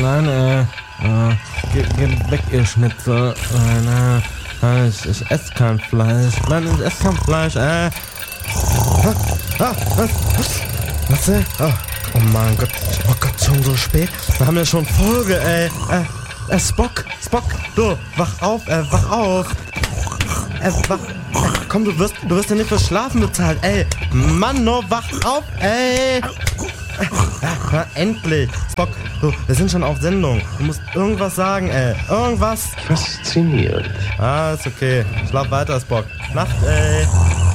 Nein, geh weg, ihr Schnitzel. Nein, ich esse kein Fleisch. Nein, ich esse kein Fleisch, Was? Oh mein Gott. Oh Gott, schon so spät. Wir haben ja schon Folge, Spock, du, wach auf. Komm, du wirst ja nicht für Schlafen bezahlt, Mann, no, wach auf, Na, endlich. Spock, du, wir sind schon auf Sendung. Du musst irgendwas sagen, Irgendwas. Fasziniert. Ist okay. Schlaf weiter, Spock. Nacht,